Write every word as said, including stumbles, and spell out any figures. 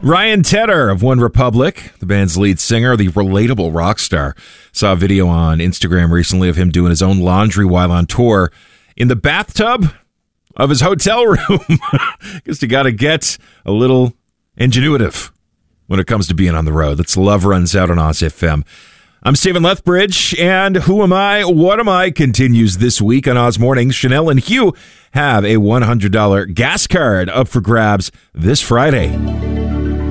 Ryan Tedder of One Republic, the band's lead singer, the relatable rock star, saw a video on Instagram recently of him doing his own laundry while on tour in the bathtub of his hotel room. Because you got to get a little ingenuitive when it comes to being on the road. That's Love Runs Out on Oz F M. I'm Stephen Lethbridge, and Who Am I? What Am I? Continues this week on Oz Mornings. Chanel and Hugh have a one hundred dollars gas card up for grabs this Friday.